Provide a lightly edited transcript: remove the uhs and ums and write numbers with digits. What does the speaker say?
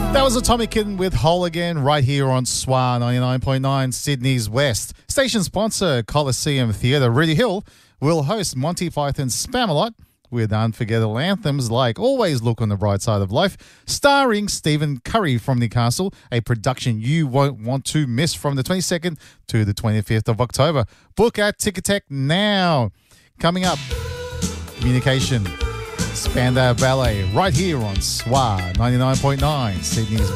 That was Atomic Kitten with Whole Again right here on SWA 99.9 Sydney's West. Station sponsor Coliseum Theatre. Rudy Hill will host Monty Python's Spamalot with unforgettable anthems like Always Look on the Bright Side of Life, starring Stephen Curry from Newcastle, a production you won't want to miss from the 22nd to the 25th of October. Book at Ticketek now. Coming up, Communication, Spandau Ballet, right here on SWA 99.9 Sydney's